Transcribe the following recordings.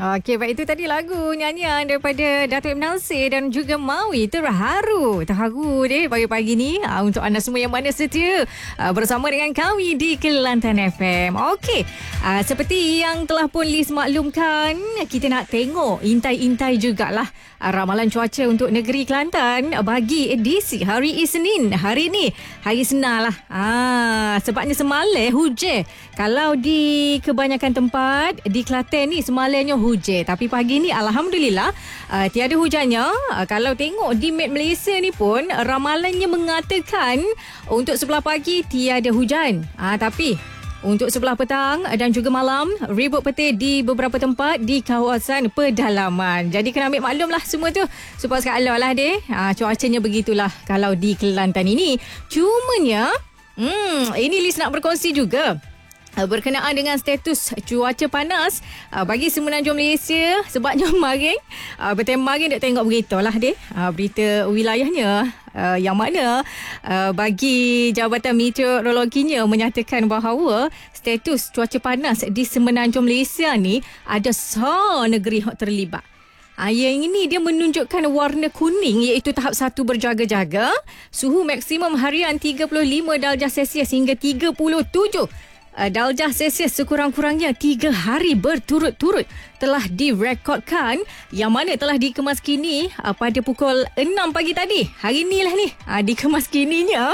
Okey, baik, itu tadi lagu nyanyian daripada Datuk M. Nasir dan juga Maui. Terharu deh pagi-pagi ni untuk anda semua yang mana setia bersama dengan kami di Kelantan FM. Okey, seperti yang telah pun Liz maklumkan, kita nak tengok intai-intai jugalah ramalan cuaca untuk negeri Kelantan bagi edisi hari Isnin. Hari ni, hari Senar lah. Sebabnya semalam hujan. Kalau di kebanyakan tempat di Kelantan ni semalamnya hujan, tapi pagi ni alhamdulillah tiada hujannya. Kalau tengok di map Malaysia ni pun ramalannya mengatakan untuk sebelah pagi tiada hujan, tapi untuk sebelah petang dan juga malam ribut petir di beberapa tempat di kawasan pedalaman. Jadi kena ambil maklum lah semua tu. Supaya sekala lah cuacanya begitulah kalau di Kelantan ini. Cumanya ini Liz nak berkongsi juga berkenaan dengan status cuaca panas bagi semenanjung Malaysia. Sebabnya kemarin bertemarin nak tengok berita lah berita wilayahnya yang mana bagi Jabatan Meteorologinya menyatakan bahawa status cuaca panas di semenanjung Malaysia ni ada 10 negeri yang terlibat. Yang ini dia menunjukkan warna kuning iaitu tahap 1 berjaga-jaga. Suhu maksimum harian 35 darjah Celsius hingga 37 darjah Celsius sekurang-kurangnya 3 hari berturut-turut telah direkodkan, yang mana telah dikemas kini pada pukul 6 pagi tadi. Hari ni lah dikemas kininya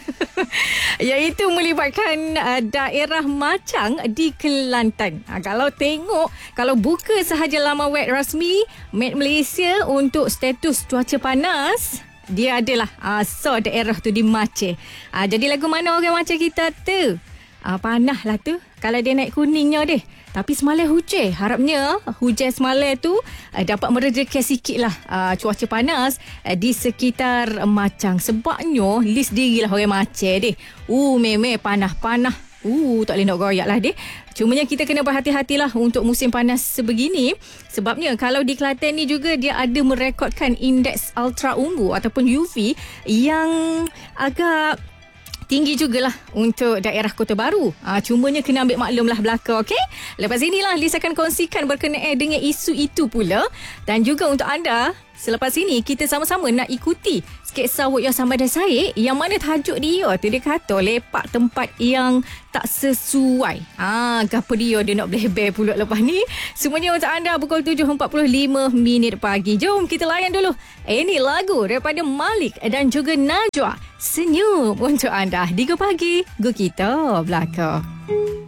iaitu melibatkan daerah Machang di Kelantan. Kalau buka sahaja laman web rasmi Met Malaysia untuk status cuaca panas, dia adalah daerah tu di Machang. Jadi lagu mana orang Machang kita tu? Panah lah tu kalau dia naik kuningnya Tapi semalam hujan. Harapnya hujan semalam tu dapat meredakan sikit lah cuaca panas di sekitar Machang. Sebabnya list dirilah orang Machang memang panah-panah. Tak boleh nak goyak lah Cumanya kita kena berhati-hatilah untuk musim panas sebegini. Sebabnya kalau di Kelantan ni juga dia ada merekodkan indeks ultra umbu ataupun UV yang agak tinggi jugalah untuk daerah Kota Baru. Cumanya kena ambil maklumlah belaka, okey? Lepas inilah Liz akan kongsikan berkenaan dengan isu itu pula. Dan juga untuk anda, selepas ini kita sama-sama nak ikuti sketsa work yang sama ada saya, yang mana tajuk dia tu dia kata lepak tempat yang tak sesuai. Gapa dia nak bleh-bleh pula lepas ni. Semuanya untuk anda pukul 7.45 pagi. Jom kita layan dulu. Ini lagu daripada Malik dan juga Najwa. Senyum untuk anda di Go Pagi, Go Kita Belaka.